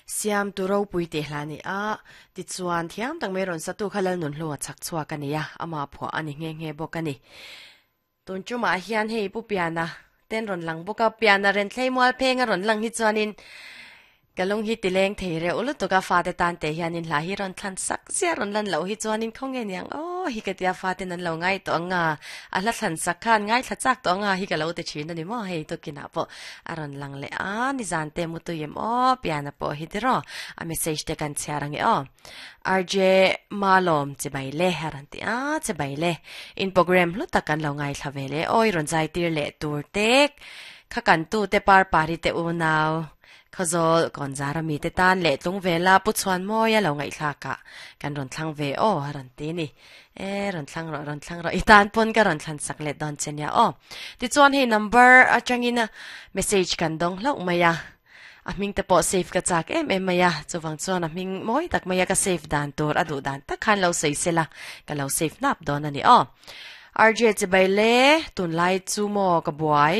siam tu ro pui te hlani a ti chuan thiam tang me ron satu khalal nun hlo chak chua kania ama phwa ani nge bokani tun chuma hian hei pu piana ten ron lang boka piana ren thlei mual phenga ron lang hi chuanin kalung hi tileng thei re ulu to ka fa te tan te hianin la hi ron thlan sak sia ron lan lo hi chuanin khong nge niang hi ka tia fa te nan lo ngai to anga a la thlan sak khan ngai thla chak to anga hi ka lo te thin ani mo hei to kina po aron lang le a ni zan te mu tu yem piana po hi dero a message te kan chiarang e RJ malom che bai le haran ti a che bai le in program lu takan lo ngai thavele oi ron zai tir le tur tek kha kan tu te par pari te u naw khazol kon zara mi te tan le tlung vela pu chuan moya lo ngai thlaka kan ron thlang ve haran ti ni ron thlang ro itan pon ka ron thlan sak le don chenya ti chuan he number atangina message kan dong hlok maya aming te po save ka chak maya chuwang chuan aming moi tak maya ka save dan tur adu dan ta khan lo sei sela ka lo save nap don ani RJ che bai le tun lai chu mo ka buai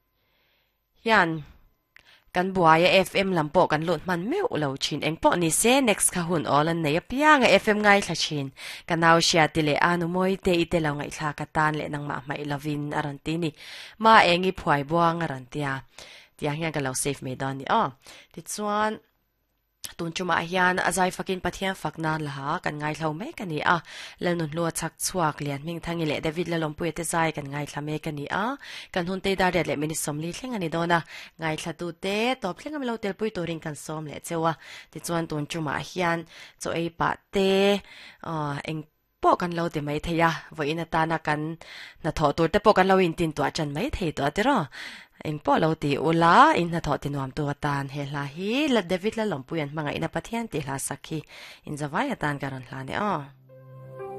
yan kan buaya FM lampo kan lut man meu lo chin eng po ni se next ka hun olan nei pia nga FM ngai thla chin kanaw sia tile anu moi te ite lo ngai thla ka tan le nang ma mai lovin aranti ni ma engi phuai buang arantia tia hian ka lo save me don ni ti chuan tun chuma hian azai fakin pathian fakna la kan ngai thlau me kani lanun lo chak chuak lian ming thangi le David la lompu te zai kan ngai thame kani kan hun te da le mini somli thleng ani dona ngai thatu te top thleng am lo tel pui to ring kan som le chewa ti chuan tun chuma hian cho ei pa te eng po kan lo te mai theya voina ta na kan na tho tur te po kan lo in tin to chan mai thei to atero eng po lo ti ula in na tho ti nuam tu tan he la hi la David la lompuyan mga ina pathian ti hla sakhi in zawai atan karon hla ne